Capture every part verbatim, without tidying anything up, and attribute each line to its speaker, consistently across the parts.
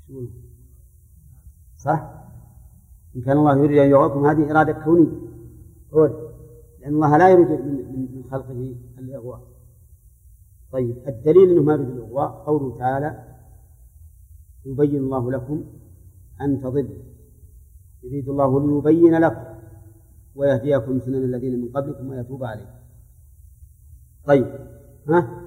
Speaker 1: صح؟ إن كان الله يريد أن يغويكم هذه إرادة كونية، لأن الله لا يريد من خلقه الإغواء. طيب الدليل أنه ما يريد الإغواء قوله تعالى يبين الله لكم أن تضلوا، يريد الله ليبين لكم ويهديكم سنن الذين من قبلكم ويتوب عليكم. طيب ها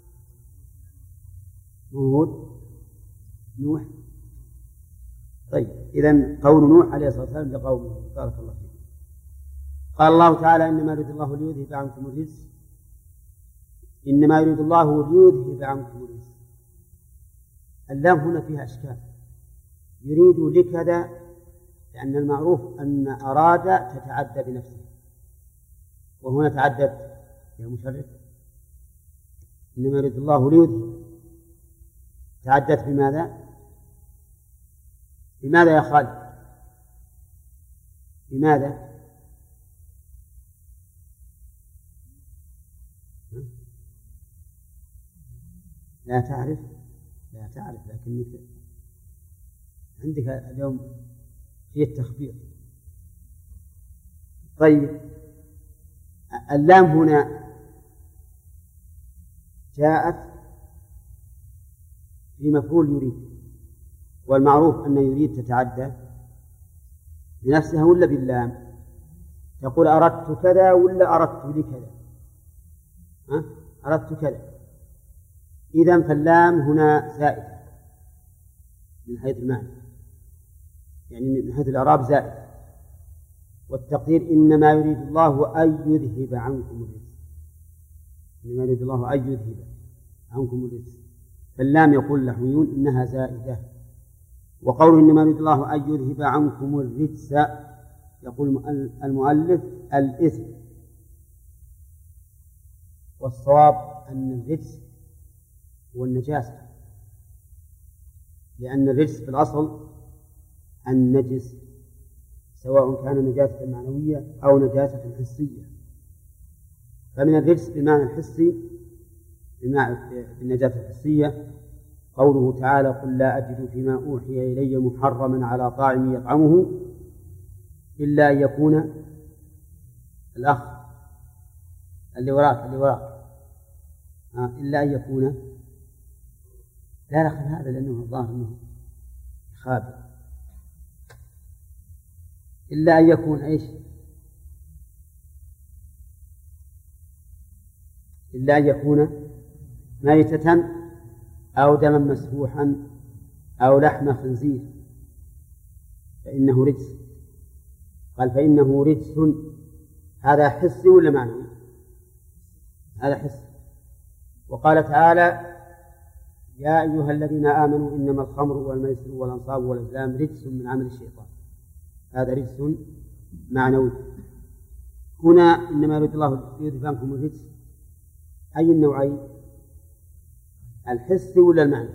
Speaker 1: هود نوح. طيب إذن قول نوح عليه الصلاة والسلام لقومه بارك الله فيكم. قال الله تعالى إنما يريد الله ليذهب عنكم الرجس، إنما يريد الله ليذهب عنكم الرجس. اللام هنا فيها إشكال، يريد لكذا، لأن المعروف أن أراد تتعدى بنفسه، وهنا تعدت يا مشرف. إنما يريد الله ليذهب تعدت بماذا؟ بماذا يا خالد؟ بماذا؟ لا تعرف؟ لا تعرف، لكنك عندك اليوم في التخبير. طيب اللام هنا جاءت في مفعول يريد، والمعروف أن يريد تتعدى بنفسها ولا باللام؟ تقول أردت كذا ولا أردت لكذا؟ ها؟ أردت كذا. إذن فاللام هنا زائدة من حيث المعنى، يعني من حيث الإعراب زائدة، والتقدير إنما يريد الله أن يذهب عنكم الرجس، إنما يريد الله أن يذهب عنكم الرجس، فاللام يقول النحويون إنها زائدة. وقوله إنما يريد الله أن يذهب عنكم الرجس يقول المؤلف الإثم، والصواب أن الرجس هو النجاسة، لأن الرجس في الأصل النجس، سواء كان نجاسة معنوية أو نجاسة حسية. فمن الرجس بالمعنى الحسي بالنجاسة الحسية قوله تعالى قل لا أجد فيما أوحي إلي محرما على طاعم يطعمه إلا أن يكون الأخ اللي وراك اللي وراك آه إلا أن يكون لا نأخذ هذا لأنه الظاهر أنه خابئ. إلا أن يكون إيش؟ إلا أن يكون ميتة أو دما مسفوحا أو لحم خنزير فإنه رجس. قال فإنه رجس، هذا حسي ولا معنوي؟ هذا حسي. وقال تعالى يا أيها الذين آمنوا إنما الخمر والميسر والأنصاب والأزلام رجس من عمل الشيطان، هذا رجس معنوي. هنا إنما يريد الله يذهب عنكم الرجس، أي النوعين؟ الحسي ولا المعنى؟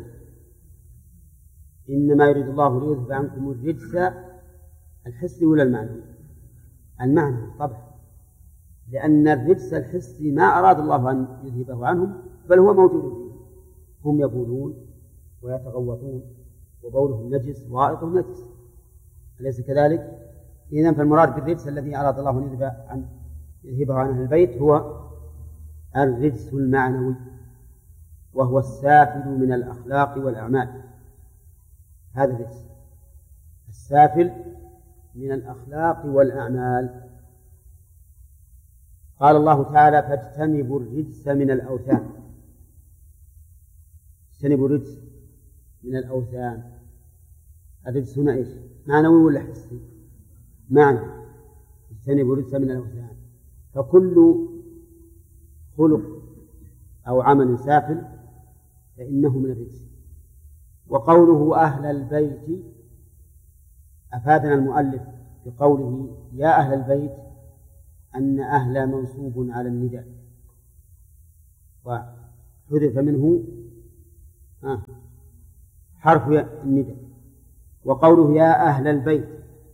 Speaker 1: إنما يريد الله ليذهب عنكم الرجس الحسي ولا المعنى؟ المعنى طبعا، لأن الرجس الحسي ما أراد الله أن يذهبه عنهم، بل هو موجود فيه، هم يبولون ويتغوطون وبولهم نجس وغائطهم نجس، أليس كذلك؟ إذن فالمراد بالرجس الذي أراد الله أن يذهب عن يذهبه عن أهل البيت هو الرجس المعنوي، وهو السافل من الأخلاق والأعمال. هذا الرجس السافل من الأخلاق والأعمال. قال الله تعالى فاجتنبوا الرجس من الأوثان، اجتنبوا الرجس من الأوثان. الرجس هنا إيش؟ معنوي ولا حسي؟ معنى. اجتنبوا الرجس من الأوثان، فكل خلق أو عمل سافل فإنه من الرجس. وقوله أهل البيت أفادنا المؤلف بقوله يا أهل البيت أن أهل منصوب على النداء وحذف منه حرف النداء. وقوله يا أهل البيت،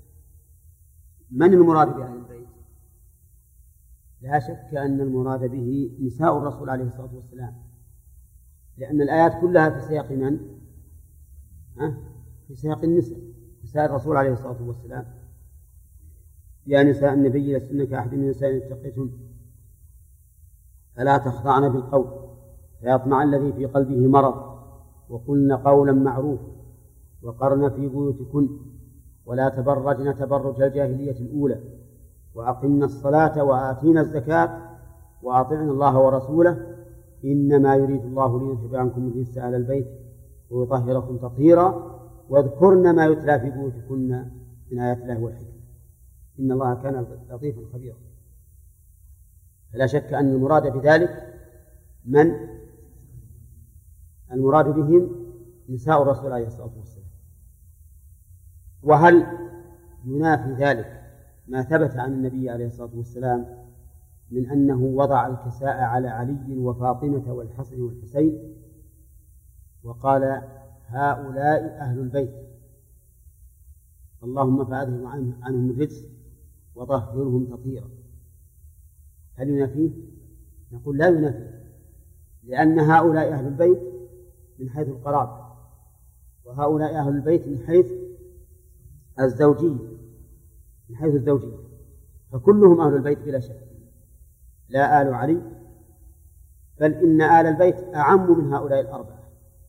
Speaker 1: من المراد بأهل البيت؟ لا شك أن المراد به نساء الرسول عليه الصلاة والسلام، لأن الآيات كلها في سياق من؟ في سياق النساء، نساء الرسول عليه الصلاة والسلام: يا نساء النبي لستن كأحد من النساء إن اتقيتن فلا تخضعن بالقول فيطمع الذي في قلبه مرض وقلن قولا معروفا وقرن في بيوتكن ولا تبرجن تبرج الجاهلية الأولى وأقمنا الصلاة وآتينا الزكاة وأطعنا الله ورسوله إنما يريد الله ليذهب عنكم الرجس أهل البيت ويطهركم تطهيرا واذكرن ما يتلى في بيوتكن من آيات الله والحكمة إن الله كان لطيفا خبيرا. فلا شك أن المراد بذلك من المراد بهم نساء الرسول عليه الصلاة والسلام. وهل ينافي ذلك ما ثبت عن النبي عليه الصلاة والسلام من أنه وضع الكساء على علي وفاطمة والحسن والحسين وقال هؤلاء أهل البيت اللهم فأذهب عنهم الرجس وطهرهم تطهيرا؟ هل ينافيه؟ نقول لا ينافيه، لأن هؤلاء أهل البيت من حيث القرابة وهؤلاء أهل البيت من حيث الزوجية من حيث الزوجية فكلهم أهل البيت بلا شك، لا آل علي، بل إن آل البيت أعم من هؤلاء الأربعة،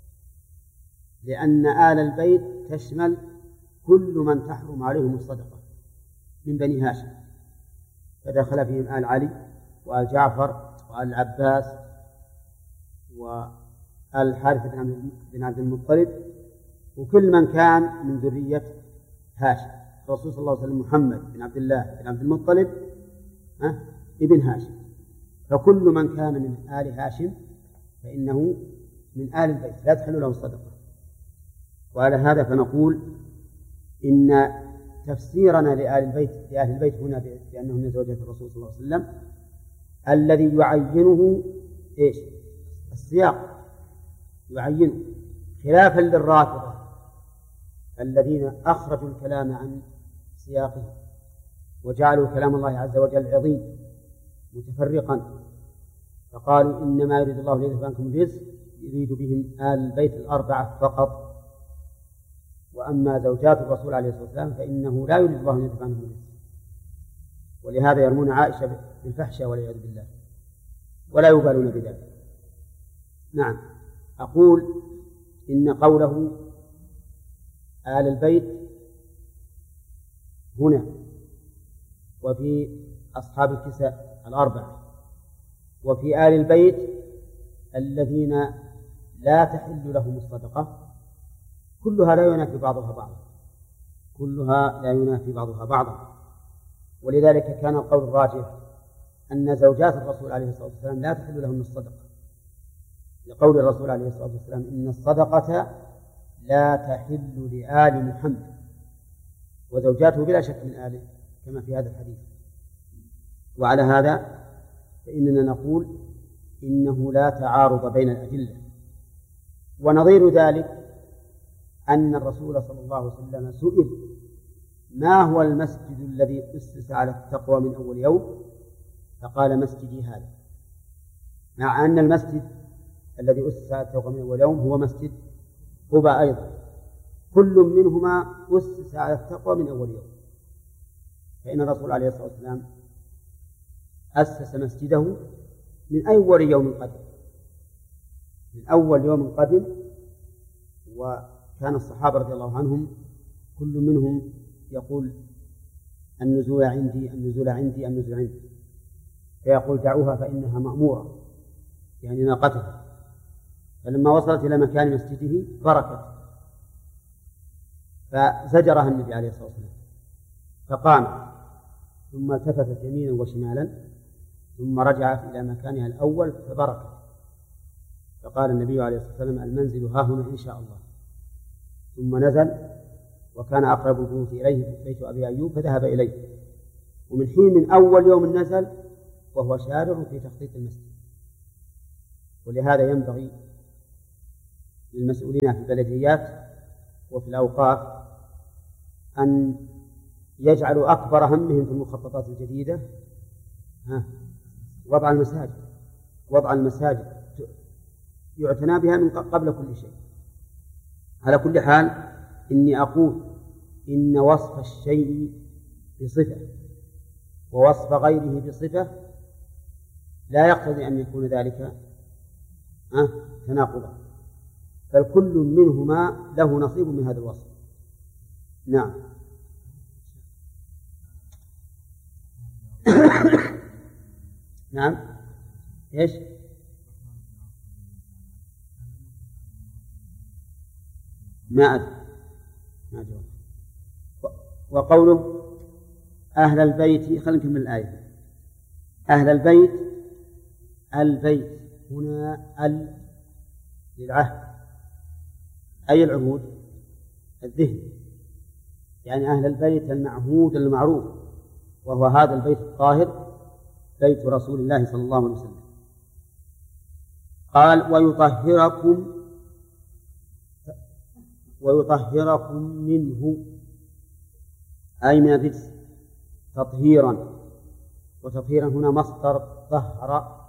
Speaker 1: لأن آل البيت تشمل كل من تحرم عليهم الصدقة من بني هاشم، فدخل فيهم آل علي وآل جعفر وآل العباس وآل الحارث بن عبد المطلب وكل من كان من ذرية هاشم. الرسول صلى الله عليه وسلم محمد بن عبد الله بن عبد المطلب ها ابن هاشم، فكل من كان من آل هاشم فإنه من آل البيت لا تحل له الصدقة. وعلى هذا فنقول إن تفسيرنا لآل البيت لأهل البيت هنا بأنهم من زوجات الرسول صلى الله عليه وسلم الذي يعينه إيش؟ السياق يعينه، خلافا للرافضة الذين أخرجوا الكلام عن سياقه وجعلوا كلام الله عز وجل عظيم متفرقا، فقالوا إنما يريد الله ليذهب عنكم الرجس يريد بهم آل البيت الأربعة فقط، وأما زوجات الرسول عليه الصلاة والسلام فإنه لا يريد الله ليذهب عنهم الرجس، ولهذا يرمون عائشة بالفحشة والعياذ بالله ولا يبالون بذلك. نعم، أقول إن قوله آل البيت هنا وفي أصحاب الكساء الأربعة وفي آل البيت الذين لا تحل لهم الصدقة كلها لا ينافي بعضها بعضا كلها لا ينافي بعضها بعضا ولذلك كان القول الراجح أن زوجات الرسول عليه الصلاة والسلام لا تحل لهم الصدقة، لقول الرسول عليه الصلاة والسلام إن الصدقة لا تحل لآل محمد، وزوجاته بلا شك من آله كما في هذا الحديث. وعلى هذا فإننا نقول إنه لا تعارض بين الأدلة. ونظير ذلك أن الرسول صلى الله عليه وسلم سئل ما هو المسجد الذي أسس على التقوى من أول يوم؟ فقال مسجدي هذا، مع أن المسجد الذي أسس على التقوى من أول يوم هو مسجد قباء أيضا، كل منهما أسس على التقوى من أول يوم، فإن الرسول عليه الصلاة والسلام أسس مسجده من أول يوم قدم من أول يوم قدم وكان الصحابة رضي الله عنهم كل منهم يقول النزول عندي النزول عندي النزول عندي، فيقول دعوها فإنها مأمورة يعني ناقتها، فلما وصلت إلى مكان مسجده بركت فزجرها النبي عليه الصلاة والسلام فقام ثم التفتت يمينا وشمالا ثم رجعت إلى مكانها الأول فبركت، فقال النبي عليه الصلاة والسلام المنزل ها هنا إن شاء الله، ثم نزل وكان أقرب البيوت إليه بيت أبي أيوب فذهب إليه، ومن حين من أول يوم نزل وهو شارع في تخطيط المسجد. ولهذا ينبغي للمسؤولين في البلديات وفي الأوقاف أن يجعلوا أكبر همهم في المخططات الجديدة ها وضع المساجد وضع المساجد يعتنى بها من قبل كل شيء. على كل حال إني أقول إن وصف الشيء بصفة ووصف غيره بصفة لا يقتضي أن يكون ذلك تناقضا، فالكل منهما له نصيب من هذا الوصف. نعم. نعم. إيش؟ ما أدري ما جواب. وقوله أهل البيت، خلينا نكمل الآية. أهل البيت، البيت هنا ال للعهد، أي العهود؟ الذهن، يعني أهل البيت المعهود المعروف، وهو هذا البيت الطاهر بيت رسول الله صلى الله عليه وسلم. قال ويطهركم ويطهركم منه، أي من الرجس تطهيرا، وتطهيرا هنا مصدر طهر،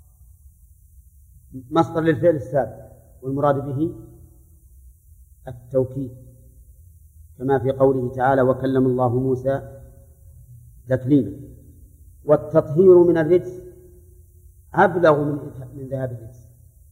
Speaker 1: مصدر للفعل السابق، والمراد به التوكيد، كما في قوله تعالى وكلم الله موسى تكليما. والتطهير من الرجس أبلغ من ذهاب الرجس،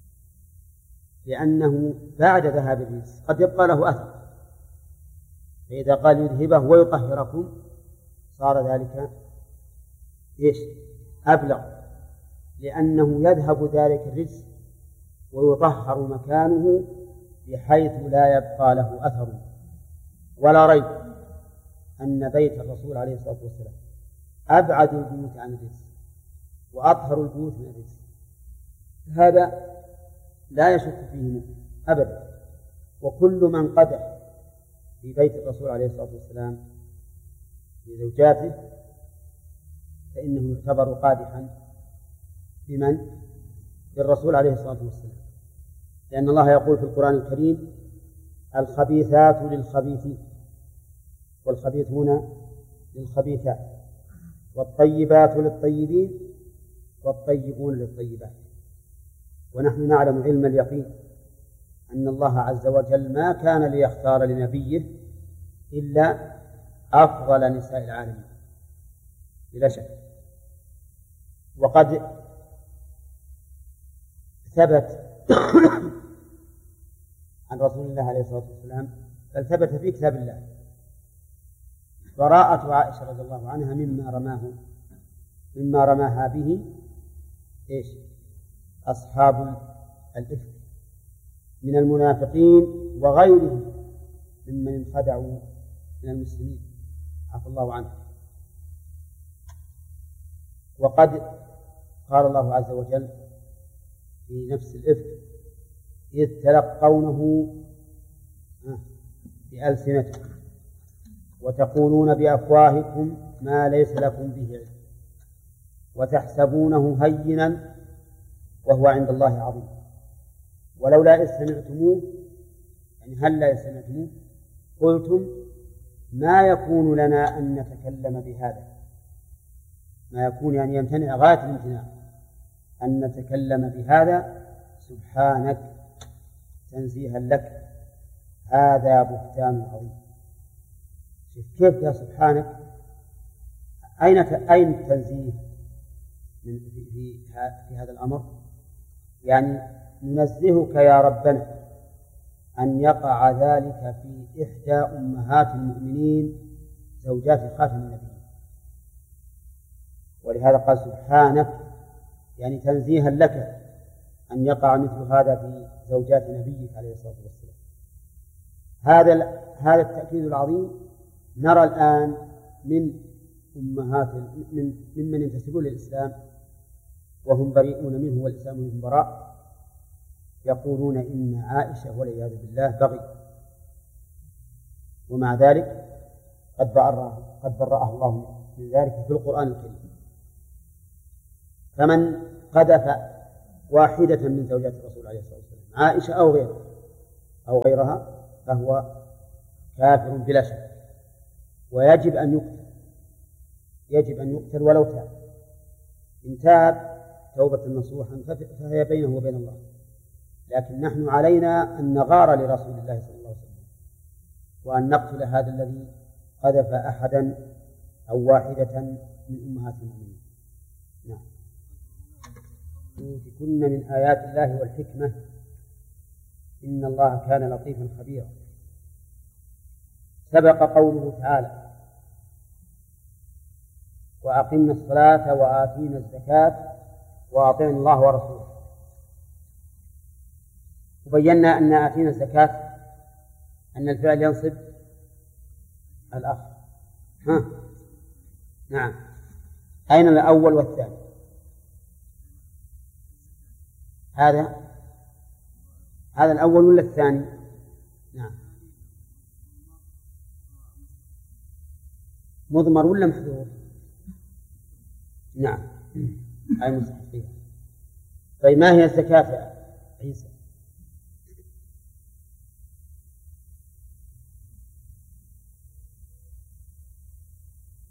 Speaker 1: لأنه بعد ذهاب الرجس قد يبقى له أثر، فإذا قال يذهبه ويطهركم صار ذلك إيش؟ أبلغ، لأنه يذهب ذلك الرجس ويطهر مكانه بحيث لا يبقى له أثر. ولا ريب أن بيت الرسول عليه الصلاة والسلام أبعد البيوت عن الرجس وأطهر البيوت من الرجس، هذا لا يشك فيه أبدا. وكل من قدح في بيت الرسول عليه الصلاة والسلام في زوجاته فإنه يعتبر قادحا بمن؟ بالرسول عليه الصلاة والسلام، لأن الله يقول في القرآن الكريم الخبيثات للخبيثين والخبيثون للخبيثات والطيبات للطيبين والطيبون للطيبات. ونحن نعلم علم اليقين أن الله عز وجل ما كان ليختار لنبيه إلا أفضل نساء العالمين بلا شك. وقد ثبت عن رسول الله عليه الصلاة والسلام، بل ثبت في كتاب الله براءة عائشة رضي الله عنها مما رماه مما رماها به إيش؟ أصحاب الإفك من المنافقين وغيرهم ممن انخدعوا من المسلمين عفى الله عنه. وقد قال الله عز وجل في نفس الإفك إذ تلقونه بألسنتكم وتقولون بأفواهكم ما ليس لكم به علم وتحسبونه هينا وهو عند الله عظيم ولولا إذ سمعتموه، يعني هلا إذ سمعتموه قلتم ما يكون لنا أن نتكلم بهذا، ما يكون يعني يمتنع غاية الامتناع أن نتكلم بهذا، سبحانك تنزيها لك هذا بهتان عظيم. كيف يا سبحانك؟ أين أين التنزيه من في, في, في هذا الأمر؟ يعني ننزهك يا ربنا أن يقع ذلك في إحدى أمهات المؤمنين زوجات خاتم النبي، ولهذا قال سبحانك يعني تنزيها لك أن يقع مثل هذا في زوجات نبيك عليه الصلاة والسلام. هذا هذا التأكيد العظيم نرى الآن من أمهات من ممن ينتسبون للإسلام وهم بريئون منه والإسلام منهم براء، يقولون إن عائشة والعياذ بالله بغي، ومع ذلك قد برأه قد برأه الله من ذلك في القرآن الكريم. فمن قذف واحدة من زوجات الرسول عليه الصلاة والسلام عائشة أو غيرها أو غيرها فهو كافر بلا شك، ويجب أن يقتل، يجب أن يقتل ولو تاب. إن تاب توبة نصوحا فهي بينه وبين الله، لكن نحن علينا أن نغار لرسول الله صلى الله عليه وسلم وأن نقتل هذا الذي قذف أحدا أو واحدة من أمهات المؤمنين. نعم. يؤتكن من آيات الله والحكمة إن الله كان لطيفا خبيرا. سبق قوله تعالى وأقمنا الصلاة وآتينا الزكاة وأطعنا الله ورسوله، وبينا أن آتينا الزكاة أن الفعل ينصب الأخ. ها؟ نعم. أين الأول والثاني؟ هذا هذا الأول ولا الثاني؟ نعم. مضمر ولا محذوف؟ نعم. أي مستحقية. طيب ما هي الزكاة يا عيسى؟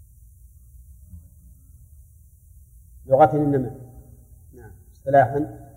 Speaker 1: لغة النماء. نعم. اصطلاحا